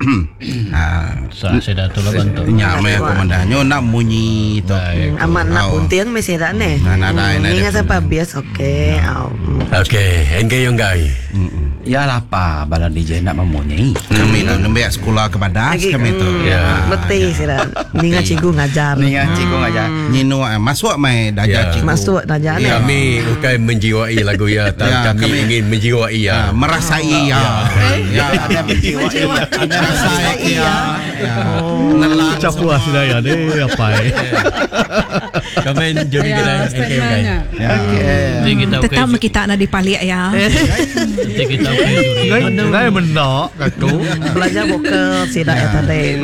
Saya dah tolong bantu. Nya me komandanyo nak munyi to. Amat nak puntiang me sira ne. Ninga sampai bias okey. Okey, engke yung guy. Ya lapa bala DJ nak memunyi. Kami nak nembek sekolah ke Badas kami tu. Betul sira. Ninga cikgu ngajar. Nyino masuk mai dajar cikgu. Masuk dajar ne. Kami bukan menjiwai lagu ya, tapi kami ingin menjiwai ya. Merasai ya. Ya, ada menjiwai. Merasai ya. Nelak puas sudah ya deh apa Kami juri kita engke yung guy. Tetap kita nak dipalik ya. Kita Ngai mendak aku Belajar vokal sira ya tadi.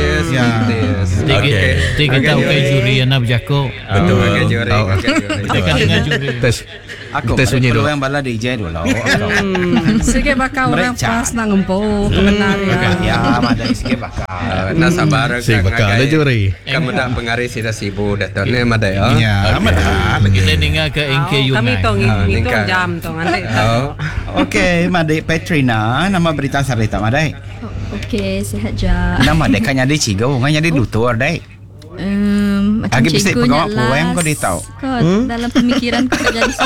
Kita ukai juri anak berjako. Betul juri. Kita dengan juri. Aku sunyi dulu yang bala DJ dulu. Sige bakal orang pas nak ngempo kebenaran. Ya, ada sige bakal. Nasabar Si bakal ada juri. Kamu dah pengaris sida sibu daton ni mada ya. Ya, ada. Kita dengar ke engke yung. Kami tong jam tong nanti. Okey, Madai Petrina, nama berita sarita Madai. Okey, sihat je. Nama dek kan jadi cigo, kan jadi lutur dek. Macam Lagi bisa cikgu pegawai nak poem kau dia tahu. Kau dalam pemikiran kau tak jadi.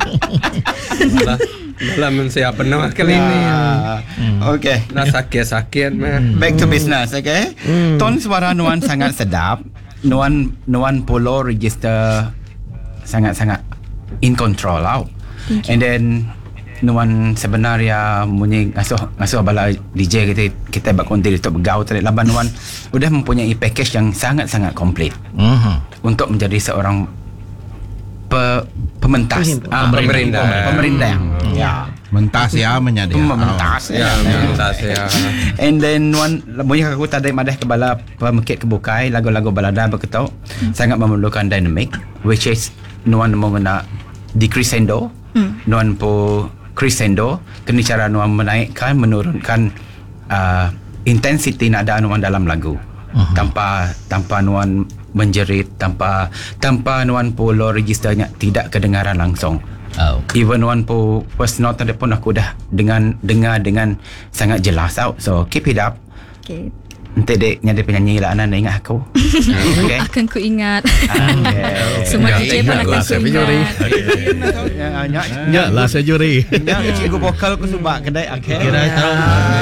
Dalam siapa nama kali ini? Okey. Nak sakit Back to business, okay? Ton suara Nuan sangat sedap. Nuan polo register sangat-sangat in control out. And then Nuan sebenarnya bunyi ngasuh bala DJ kita bakon diri untuk bergaul tadi laban Nuan sudah mempunyai package yang sangat-sangat komplit untuk menjadi seorang pementas pemerintah ya Mentas ya menjadi. Mementas ya. And then Nuan bunyi aku tadi madah ke bala pemekit kebukai lagu-lagu balada berketuk sangat memerlukan dynamic which is Nuan mengena di crescendo Nuan po crescendo kena cara Nuan menaikkan menurunkan intensity nada Nuan dalam lagu tanpa Nuan menjerit tanpa Nuan po low registernya tidak kedengaran langsung. Even Nuan po first note tadi pun aku dah dengar dengan sangat jelas out. So keep it up. Okey. Nanti dek nyada penyanyi lah Anan ingat aku. Okay. Akan ku ingat. Semua DJ pun akan ku ingat. Ya lah saya juri. Cikgu vokal aku subak kedai akhir. Kira tahu.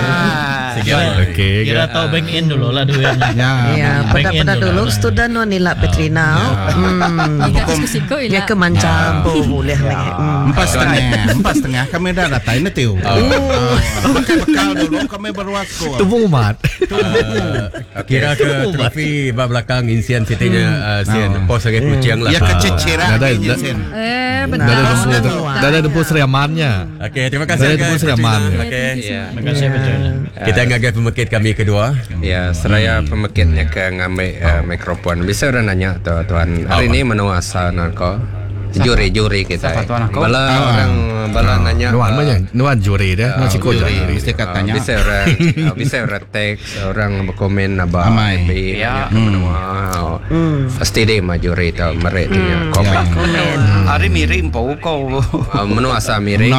Kira tahu bank in dulu lah duitnya. Ya, pada dulu student Nuan Nila Petrina. Dia kemancam boleh lagi. 4.5 kami dah datang ini tu. Bekal dulu kami berwasku. Tubuh umat. Kira ke trofi belakang insian sitinya sian pos lagi kucing lah. Ya kececeran betul. Ada dempul seriamannya. Okey, terima kasih. Ada dempul seriamannya. Okey. Terima kasih betul. Kita ngagai pemekit kami kedua. Ya, seraya pemekitnya ke ngambil mikrofon. Bisa orang nanya tuan hari ini menu asal narko. Juri kita. Bala orang nanya. Nuan juri dia. Nuan cikgu juri. Katanya. Bisa orang teks orang berkomen apa. Ya. Pasti dia majuri tahu mereka punya komen. Hari miring pau kau. Menu asa miring.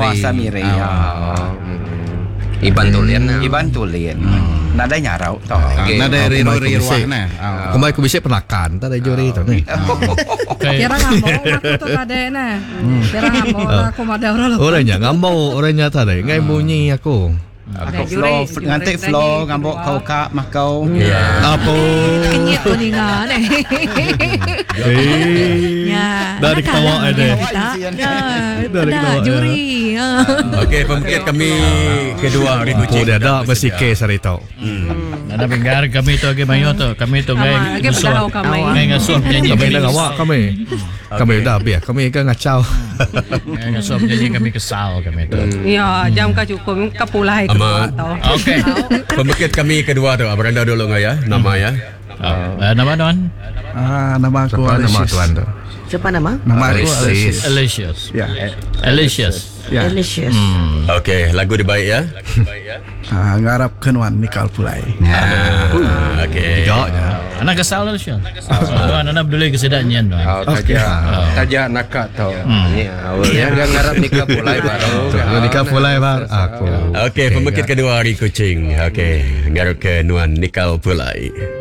Iban tulian. Nada nyarau tau. Nada riru-riruan nah. Kembali aku bisa penakan tak ada juri tu ni. Kira ngambau aku tu tadi nah. Kira ngambau aku ada orang. Orangnya tak ada. Ngai bunyi aku. Aku flow nganti flow ngambok kau kak makau. Apa? Kenyit tu ni ngah ni. Dari ketawa ada. Ada juri. Okey, pemikir kami kedua hari kucing. Dia ada mesti kes hari tu. Ada pengar kami tu lagi banyak tu. Kami tu ngai ngasuh nyanyi. Kami dah awak kami. Kami dah biar. Kami kan ngacau. Ngasuh nyanyi kami kesal kami tu. Ya, jam ka cukup kapulai. Okey. Pemikir kami kedua tu. Beranda dulu ngai ya. Nama ya. Nama tuan? Nama aku Siapa nama Alicious. tuan tu? Siapa nama? Nama aku Alicious. Alicious. Ya. Alicious. Ya. Alicious. Okey, lagu dia baik ya. Ngarap kenuan Nikal Pulai. Okey. Anak kesal Alicious. Anak boleh kesedaannya tuan. Tajak nakak tau. Ni awalnya dia ngarap nikah pulai baru. Nikah Pulai bar aku. Okey, pemekit kedua Hari Kucing. Okey, ngarap ke Nuan Nikal Pulai.